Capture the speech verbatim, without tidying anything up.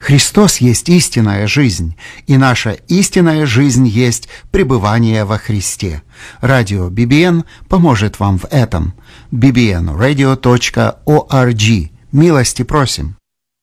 Христос есть истинная жизнь, и наша истинная жизнь есть пребывание во Христе. Радио би би эн поможет вам в этом. би би эн радио точка орг. Милости просим.